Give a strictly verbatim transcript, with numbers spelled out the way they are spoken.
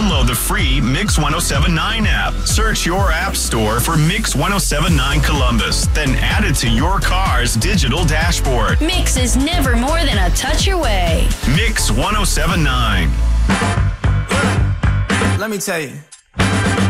Download the free Mix ten seventy-nine app. Search your app store for Mix ten seventy-nine Columbus, then add it to your car's digital dashboard. Mix is never more than a touch away. Mix ten seventy-nine. Let me tell you.